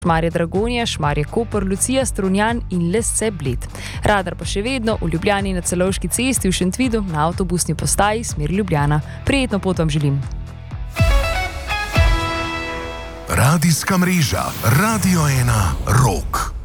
Šmarje Dragonja, Šmarje Koper, Lucija Strunjan in Lesce Bled. Radar pa še vedno v Ljubljani na Celovški cesti, v Šentvidu, na avtobusni postaji smer Ljubljana. Prijetno pot vam želim. Radijska mreža Radio 1 Rock.